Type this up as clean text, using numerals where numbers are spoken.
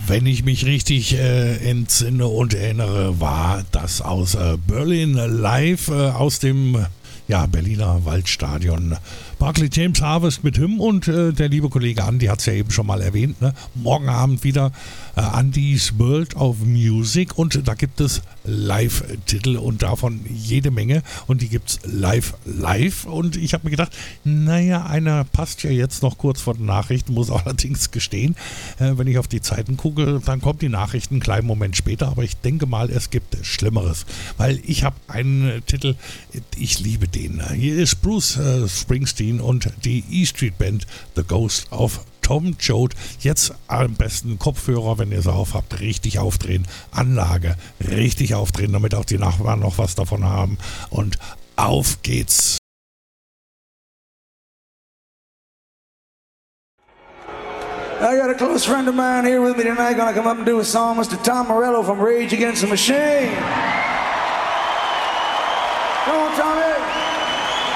Wenn ich mich richtig entsinne und erinnere, war das aus Berlin live aus dem Berliner Waldstadion. Barclay James Harvest mit Hymn und der liebe Kollege Andi hat es ja eben schon mal erwähnt. Ne? Morgen Abend wieder Andys World of Music und da gibt es Live-Titel und davon jede Menge und die gibt es live und ich habe mir gedacht, naja, einer passt ja jetzt noch kurz vor den Nachrichten, muss allerdings gestehen, wenn ich auf die Zeiten gucke, dann kommt die Nachrichten einen kleinen Moment später, aber ich denke mal, es gibt Schlimmeres, weil ich habe einen Titel, ich liebe den. Hier ist Bruce Springsteen und die E-Street Band The Ghost of Tom Joad. Jetzt am besten Kopfhörer, wenn ihr sie auf habt, richtig aufdrehen. Anlage richtig aufdrehen, damit auch die Nachbarn noch was davon haben. Und auf geht's. I got a close friend of mine here with me tonight, gonna come up and do a song, Mr. Tom Morello from Rage Against the Machine. Come on, Tommy.